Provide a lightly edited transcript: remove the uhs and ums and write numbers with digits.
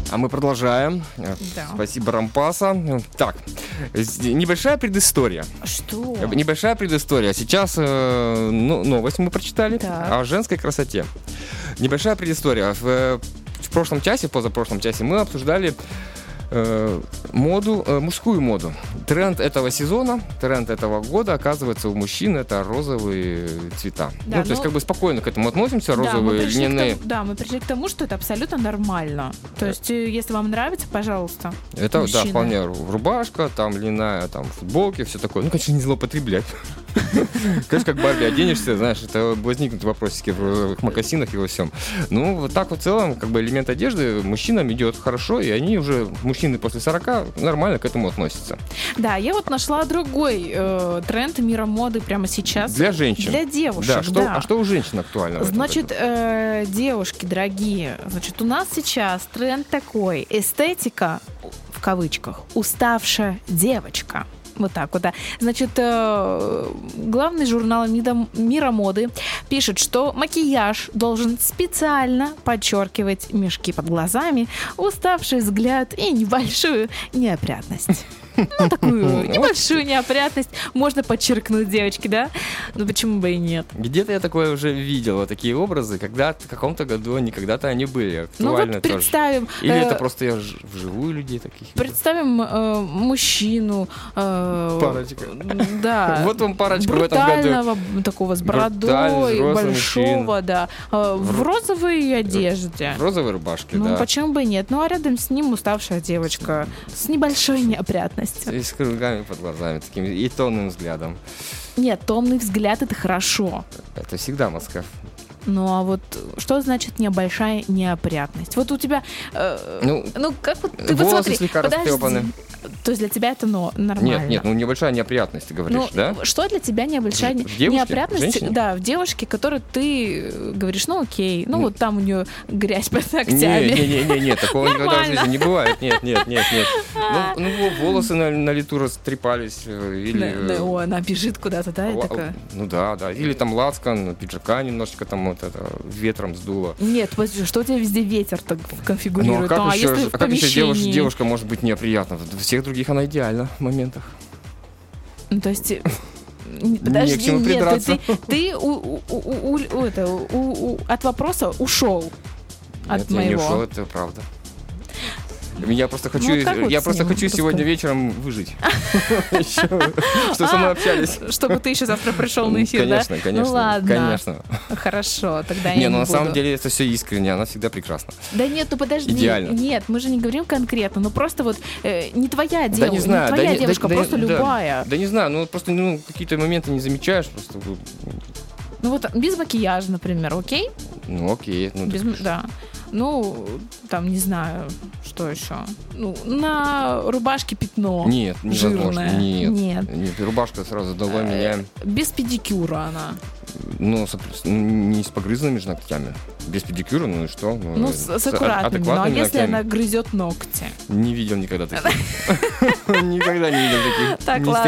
А мы продолжаем. Да. Спасибо, Рампаса. Так, небольшая предыстория. Что? Небольшая предыстория. Сейчас новость мы прочитали о женской красоте. Небольшая предыстория. В прошлом часе, позапрошлом часе мы обсуждали моду, мужскую моду. Тренд этого сезона, тренд этого года, оказывается, у мужчин это розовые цвета. Да, то есть как бы спокойно к этому относимся, розовые льняные. Мы пришли к тому, что это абсолютно нормально. То есть, если вам нравится, пожалуйста. Это, мужчины. да, вполне рубашка, там льняная, там футболки, все такое. Ну, конечно, не злоупотреблять. Конечно, как Барби оденешься, знаешь, это возникнут вопросики в розовых мокасинах и во всем. Ну, вот так вот в целом, как бы элемент одежды мужчинам идет хорошо, и они уже, мужчины после 40, нормально к этому относятся. Да, я вот нашла другой тренд мира моды прямо сейчас. Для женщин. Для девушек, да. А что у женщин актуально? Значит, девушки дорогие, значит, у нас сейчас тренд такой: эстетика, в кавычках, уставшая девочка. Вот так вот, да. Значит, главный журнал мира моды пишет, что макияж должен специально подчеркивать мешки под глазами, уставший взгляд и небольшую неопрятность. Ну, такую небольшую неопрятность можно подчеркнуть, девочки, да? Ну, почему бы и нет? Где-то я такое уже видел, вот такие образы, когда-то, в каком-то году они когда-то они были актуальны. Ну, вот представим... тоже. Или это просто я вживую людей таких видел? Представим мужчину... Парочка. Да. Вот вам парочка в этом году. Брутального, такого с бородой, большого, да. В розовой одежде. В розовой рубашке, да. Ну, почему бы и нет? Ну, а рядом с ним уставшая девочка с небольшой неопрятностью. И с кругами под глазами такими, и томным взглядом. Нет, томный взгляд — это хорошо. Это всегда Москва. Ну, а вот что значит небольшая неопрятность? Вот у тебя... как вот... Ты вот смотри, слегка растрепаны. То есть для тебя это нормально? Нет, небольшая неопрятность, ты говоришь, да? Что для тебя небольшая неопрятность? Да, в девушке, которой ты говоришь, ну окей, вот там у нее грязь под ногтями. Нет, такого никогда в жизни не бывает. Нет. Ну, волосы на лету растрепались. Или... Она бежит куда-то, да? Ну да. Или там лацкан, пиджака немножечко там вот это ветром сдуло. Нет, подожди, что у тебя везде ветер-то конфигурирует? Ну, а как еще девушка может быть неоприятна? В всех других она идеальна в моментах. Ну, то есть... Подожди, не к чему придраться. Ты от вопроса ушел. От моего. Я не ушел, это правда. Я просто хочу, сегодня вечером выжить. Что со мной общались. Чтобы ты еще завтра пришел на эфир, да? Конечно. Ну ладно. Конечно. Хорошо, тогда я не буду. На самом деле это все искренне, она всегда прекрасна. Да нет, ну подожди. Идеально. Нет, мы же не говорим конкретно, ну просто вот не твоя девушка, да не знаю, не твоя девушка, просто любая. Да не знаю, просто какие-то моменты не замечаешь, просто... Ну вот без макияжа, например, окей? Ну окей. Да. Ну, там, не знаю, что еще. Ну, на рубашке пятно. Нет, невозможно. Жирное. Нет, рубашка сразу долой меняем. Без педикюра она. Ну, не с погрызанными же ногтями. Без педикюра, ну и что? Ну, с аккуратными. Ну, а если она грызет ногти? Не видел никогда таких. Никогда не видел таких. Так, ладно.